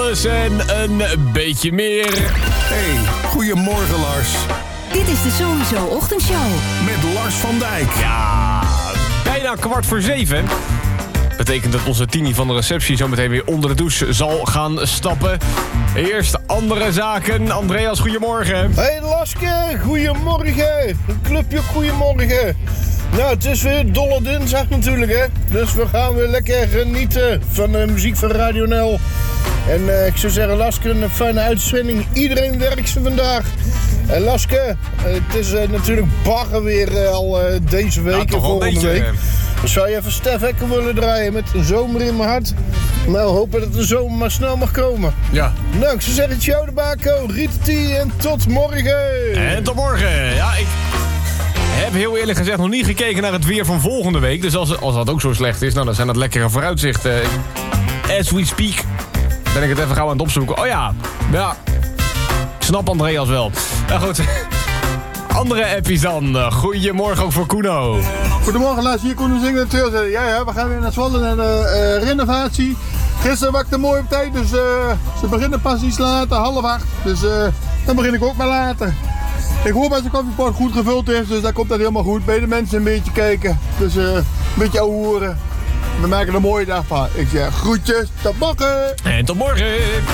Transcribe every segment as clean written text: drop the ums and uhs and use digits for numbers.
alles en een beetje meer. Hey, goedemorgen Lars. Dit is de Sowieso Ochtendshow. Met Lars van Dijk. Ja, bijna 6:15. Betekent dat onze Tini van de receptie zometeen weer onder de douche zal gaan stappen. Eerst andere zaken. Andreas, goedemorgen. Hey Laske, goedemorgen. Een clubje goedemorgen. Nou, het is weer dolle dinsdag natuurlijk, hè. Dus we gaan weer lekker genieten van de muziek van Radio NL. En ik zou zeggen, Laske, een fijne uitzending. Iedereen werkt ze vandaag. En Laske, het is natuurlijk bagger weer al deze week en volgende week. Dan zou je even Stef Hekker willen draaien met een zomer in mijn hart. Nou, hopen dat de zomer maar snel mag komen. Ja. Nou, ik zou zeggen, ciao de bako, Rita T en tot morgen. En tot morgen. Ja, ik heb heel eerlijk gezegd nog niet gekeken naar het weer van volgende week. Dus als dat ook zo slecht is, nou, dan zijn dat lekkere vooruitzichten. As we speak ben ik het even gauw aan het opzoeken. Oh ja, snap Andreas wel. Nou goed, andere appies dan. Goedemorgen ook voor Kuno. Goedemorgen, Lars. Hier Koen zingen natuurlijk. Ja, we gaan weer naar Zwolle naar de renovatie. Gisteren wakte mooi op tijd, dus ze beginnen pas iets later, 7:30. Dus dan begin ik ook maar later. Ik hoop dat de koffiepot goed gevuld is, dus daar komt dat helemaal goed. Bij de mensen een beetje kijken, dus een beetje ouwehoeren. We maken er een mooie dag van. Ik zeg groetjes, tot morgen. En tot morgen.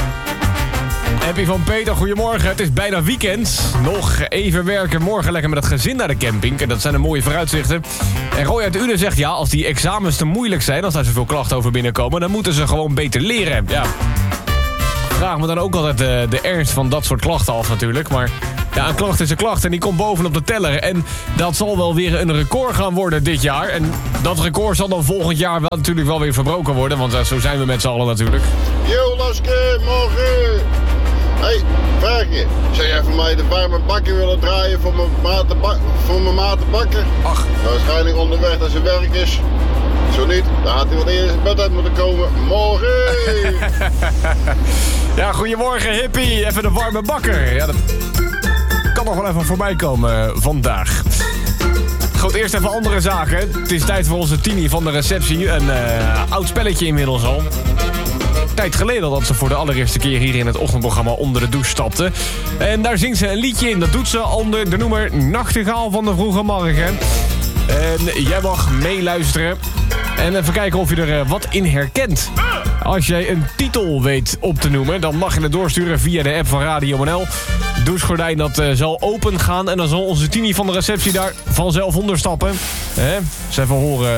Appie van Peter, goedemorgen. Het is bijna weekend. Nog even werken. Morgen lekker met het gezin naar de camping. En dat zijn de mooie vooruitzichten. En Roy uit Uden zegt, ja, als die examens te moeilijk zijn, als daar zoveel klachten over binnenkomen, dan moeten ze gewoon beter leren. Ja. Vraag me dan ook altijd de ernst van dat soort klachten af natuurlijk. Maar ja, een klacht is een klacht en die komt bovenop de teller. En dat zal wel weer een record gaan worden dit jaar. En dat record zal dan volgend jaar wel, natuurlijk wel weer verbroken worden. Want zo zijn we met z'n allen natuurlijk. Yo Laske, morgen. Hey, vraagje. Zou jij voor mij de warme bakker willen draaien voor mijn maat te bakken? Ach. Waarschijnlijk onderweg als zijn werk is. Zo niet, dan had hij wat eerder zijn bed uit moeten komen. Morgen! Ja, goedemorgen hippie. Even de warme bakker. Ja, dat kan nog wel even voorbij komen vandaag. Goed, eerst even andere zaken. Het is tijd voor onze Tini van de receptie. Een oud spelletje inmiddels al. Tijd geleden al dat ze voor de allereerste keer hier in het ochtendprogramma onder de douche stapte. En daar zingt ze een liedje in. Dat doet ze onder de noemer Nachtegaal van de Vroege Morgen. En jij mag meeluisteren. En even kijken of je er wat in herkent. Als jij een titel weet op te noemen, dan mag je het doorsturen via de app van Radio NL. Douchegordijn dat zal open gaan en dan zal onze Tini van de receptie daar vanzelf onder stappen. Eens even horen